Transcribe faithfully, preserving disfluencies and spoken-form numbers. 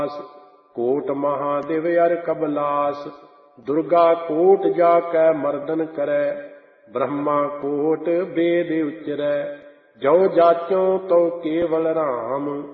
ਕੋਟ ਮਹਾਦੇਵ ਅਰ ਕਬਲਾਸ। ਦੁਰਗਾ ਕੋਟ ਜਾ ਕੈ ਮਰਦਨ ਕਰੈ, ਬ੍ਰਹਮਾ ਕੋਟ ਬੇਦ ਉਚਰੈ। ਜੋ ਜਾਚੋ ਤਉ ਕੇਵਲ ਰਾਮ,